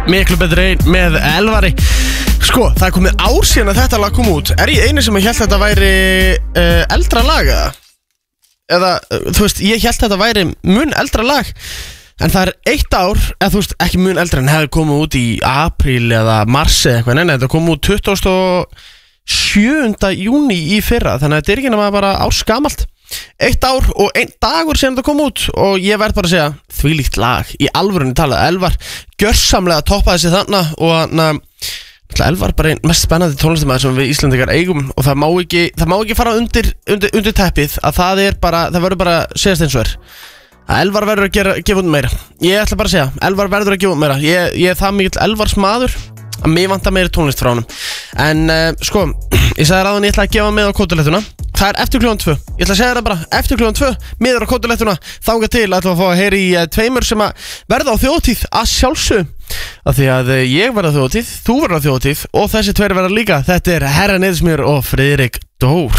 Miklu betri með Elvari. Sko, það er komið ár síðan að þetta lag kom út. Er ég eini sem held að þetta væri eldra lag eða, þú veist, ég held að þetta væri mun eldra lag. En það er 1 ár, eða þú veist, ekki mun eldra en hefði komið út í apríl eða mars eða eitthvað. Nei, þetta kom út 27. júní í fyrra. Þannig að þetta er ekki nema bara ársgamalt. 1 ár og 1 dagur síðan þetta kom út. Og ég verð bara að segja, þvílíkt lag. Í alvörunni talað, Elvar gjörsamlega toppaði sig þarna. Og Elvar bara einn mest spennandi tónlistamæður sem við Íslendingar eigum. Og það má ekki fara undir teppið. Að það verður bara segjast eins og Elvar verður að gefa út meira. Ég ætla bara að segja, Elvar verður að gefa út meira. Ég er það mikill Elvars maður að mér vantar meira tónlist frá honum. En sko, ég sagði ráðan ég ætla að gefa með á kótilettuna. Það er eftir klukkan 2. Ég ætla að segja það bara, eftir klukkan 2 miður á kótilettuna. Þangað til ætla að fá að heyra í tveimur sem að verða á þjóðhátíð að sjálfsögðu. Af því að ég verða á þjóðhátíð, þú verður á þjóðhátíð og þessi tveir verða líka. Þetta er Herra Niðursmjör og Friðrik Dór.